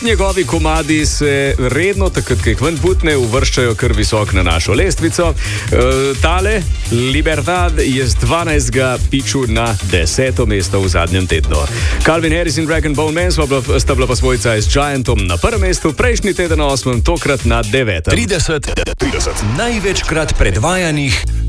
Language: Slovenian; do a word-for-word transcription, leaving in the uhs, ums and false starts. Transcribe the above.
Njegovi komadi se redno, takrat, ko jih ven putne, uvrščajo kar visok na našo lestvico. E, tale, Libertad, je z dvanajstega piču na deseto mesto v zadnjem tednu. Calvin Harris in Dragon Bone Man sta bila pa svojca z Giantom na prvem mestu, prejšnji teden na osmem, tokrat na devetem. trideset, trideset največkrat predvajanih